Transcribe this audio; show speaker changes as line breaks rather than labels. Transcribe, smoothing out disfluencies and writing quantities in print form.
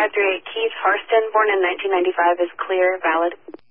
538 Keith Harston, born in 1995, is clear, valid.